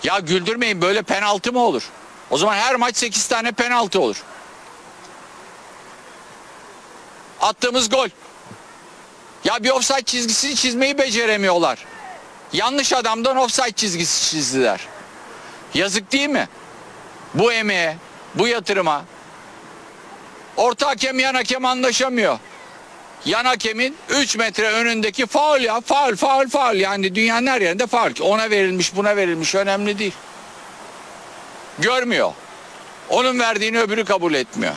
Ya güldürmeyin, böyle penaltı mı olur? O zaman her maç 8 tane penaltı olur. Attığımız gol. Ya bir ofsayt çizgisini çizmeyi beceremiyorlar. Yanlış adamdan ofsayt çizgisi çizdiler. Yazık değil mi? Bu emeğe, bu yatırıma. Orta hakem, yan hakem anlaşamıyor. Yan hakemin 3 metre önündeki faul ya. Faul. Yani dünyanın her yerinde faul. Ona verilmiş, buna verilmiş, önemli değil. Görmüyor. Onun verdiğini öbürü kabul etmiyor.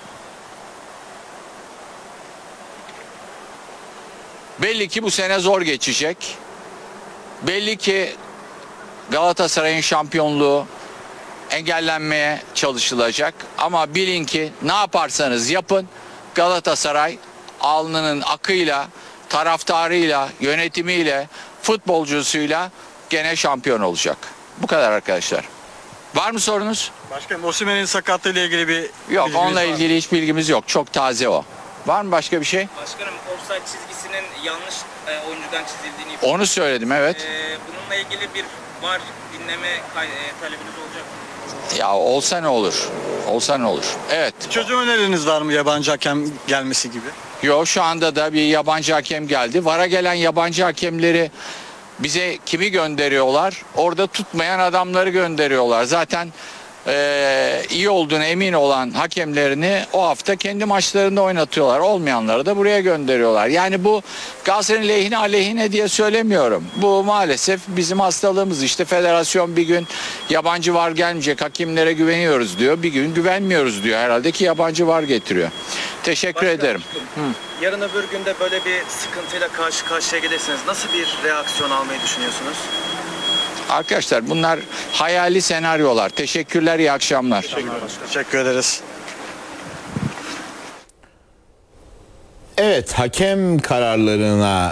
Belli ki bu sene zor geçecek. Belli ki Galatasaray'ın şampiyonluğu engellenmeye çalışılacak. Ama bilin ki ne yaparsanız yapın, Galatasaray alnının akıyla, taraftarıyla, yönetimiyle, futbolcusuyla gene şampiyon olacak. Bu kadar arkadaşlar. Var mı sorunuz? Başkanım, Osimhen'in sakatlığıyla ilgili bir Yok, bilginiz onunla var mı? ilgili hiç bilgimiz yok. Çok taze o. Var mı başka bir şey? Başkanım, offside çizgisinin yanlış oyuncudan çizildiğini ifade. Onu söyledim, evet. Bununla ilgili bir VAR dinleme talebiniz olacak mı? Ya olsa ne olur? Olsa ne olur? Evet. Çözüm öneriniz var mı yabancı hakem gelmesi gibi? Yo, şu anda da bir yabancı hakem geldi. VAR'a gelen yabancı hakemleri bize kimi gönderiyorlar? Orada tutmayan adamları gönderiyorlar. Zaten iyi olduğuna emin olan hakemlerini o hafta kendi maçlarında oynatıyorlar. Olmayanları da buraya gönderiyorlar. Yani bu Galatasaray'ın lehine aleyhine diye söylemiyorum. Bu maalesef bizim hastalığımız. İşte federasyon bir gün yabancı VAR gelmeyecek, hakemlere güveniyoruz diyor. Bir gün güvenmiyoruz diyor. Herhalde ki yabancı VAR getiriyor. Teşekkür ederim. Yarın öbür günde böyle bir sıkıntıyla karşı karşıya gelirsiniz. Nasıl bir reaksiyon almayı düşünüyorsunuz? Arkadaşlar, bunlar hayali senaryolar. Teşekkürler, iyi akşamlar. Teşekkür ederiz. Evet, hakem kararlarına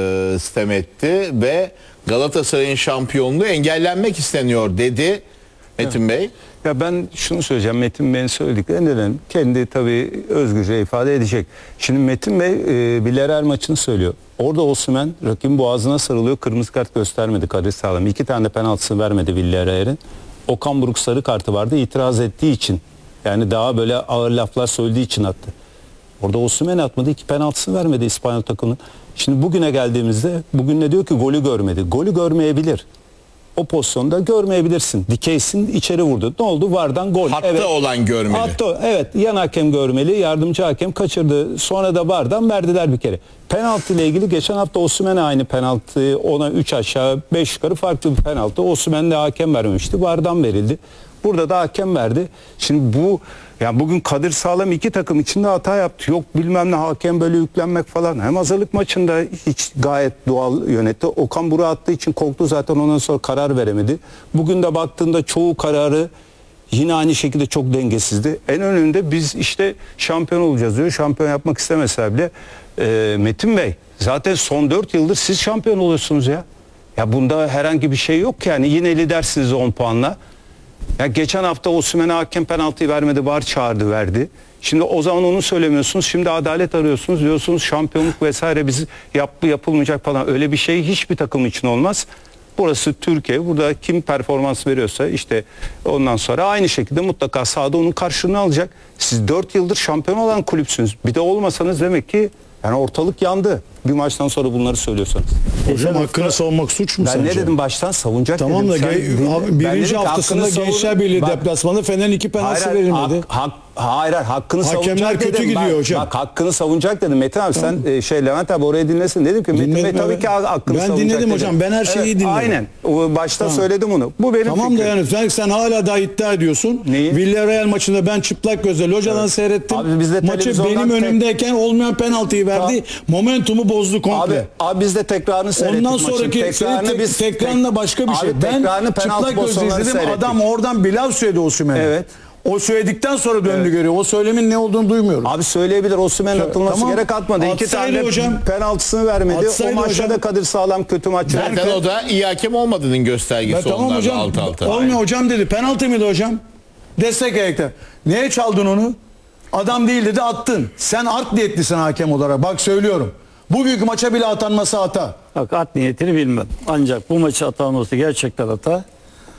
sitem etti ve Galatasaray'ın şampiyonluğu engellenmek isteniyor dedi Metin Bey. Ya ben şunu söyleyeceğim, Metin Bey'in söylediklerinden kendi tabii özgürce ifade edecek. Şimdi Metin Bey Villarreal maçını söylüyor. Orada Osimhen rakibin boğazına sarılıyor, kırmızı kart göstermedi Kadir Sağlam. 2 tane de penaltısını vermedi Villarreal'in. Okan Buruk sarı kartı vardı, itiraz ettiği için. Yani daha böyle ağır laflar söylediği için attı. Orada Osimhen atmadı, 2 penaltısını vermedi İspanyol takımının. Şimdi bugüne geldiğimizde, bugün ne diyor ki golü görmedi. Golü görmeyebilir. O pozisyonda görmeyebilirsin. Dikeysin, içeri vurdu. Ne oldu? VAR'dan gol. Hatta Evet. olan görmeli. Hatta, evet, yan hakem görmeli, yardımcı hakem kaçırdı. Sonra da VAR'dan verdiler bir kere. Penaltı ile ilgili geçen hafta Osimhen'e aynı penaltı, ona 3 aşağı 5 yukarı farklı bir penaltı. Osimhen'de hakem vermemişti. VAR'dan verildi. Burada da hakem verdi. Şimdi bu, yani bugün Kadir Sağlam 2 takım içinde hata yaptı. Yok bilmem ne, hakem böyle yüklenmek falan. Hem hazırlık maçında hiç gayet doğal yönetti. Okan Buruk attığı için korktu zaten, ondan sonra karar veremedi. Bugün de baktığında çoğu kararı yine aynı şekilde çok dengesizdi. En önünde biz işte şampiyon olacağız diyor. Şampiyon yapmak istemeseler bile Metin Bey, zaten son 4 yıldır siz şampiyon oluyorsunuz ya. Ya bunda herhangi bir şey yok yani. Yine lidersiniz 10 puanla. Ya geçen hafta Osimhen'e hakem penaltıyı vermedi, VAR çağırdı, verdi. Şimdi o zaman onu söylemiyorsunuz. Şimdi adalet arıyorsunuz, diyorsunuz şampiyonluk vesaire biz yapılmayacak falan. Öyle bir şey hiçbir takım için olmaz. Burası Türkiye. Burada kim performans veriyorsa işte ondan sonra aynı şekilde mutlaka sahada onun karşılığını alacak. Siz 4 yıldır şampiyon olan kulüpsünüz. Bir de olmasanız demek ki yani ortalık yandı. Bir maçtan sonra bunları söylüyorsanız. Hocam hakkını savunmak suç mu Ben sence? ne dedim baştan, savunacak Tamam dedim. da abi, birinci haftasında Gençler Birliği deplasmanı Fener'in 2 penaltısı verilmedi. Hayır, hakkını Hakemler savunacak kötü dedim. gidiyor hocam. Bak, hakkını savunacak dedim. Metin abi sen Levent abi orayı dinlesin. Dedim ki Metin Bey Dinledim, tabii evet. ki hakkını Ben savunacak dinledim dedim. hocam, ben her şeyi dinledim. Aynen. O başta söyledim onu. Bu benim Tamam da fikrim. yani sen hala daha iddia ediyorsun. Neyi? Villarreal maçında ben çıplak gözle locadan seyrettim. Abi biz de Maçı televizyondan benim önümdeyken olmayan penaltıyı verdi. Momentumu bozdu komple. Abi biz de tekrarını seyrettik Ondan maçın. sonraki tekrarında başka bir şey. Abi Ben tekrarını penaltı çıplak gözle pozisyonları izledim. seyrettik. Adam oradan bir laf söyledi Osimhen'e. Evet. O söyledikten sonra döndü görüyor. O söylemin ne olduğunu duymuyorum. Abi söyleyebilir, Osimhen'in atılması Tamam. gerek atmadı. 2 Atsaydı tane hocam. penaltısını vermedi. Atsaydı O maçta hocam. da Kadir Sağlam kötü maç Zaten yönetti. o da iyi hakem olmadığının göstergesi Tamam onlarla hocam. alt alta. Olmuyor hocam dedi. Penaltı mıydı hocam? Destek ayakta. Neye çaldın onu? Adam değil dedi, attın. Sen art niyetlisin hakem olarak. Bak söylüyorum. Bu büyük maça bile atanması hata. Bak, art niyetini bilmem. Ancak bu maçı atan olsa gerçekten hata.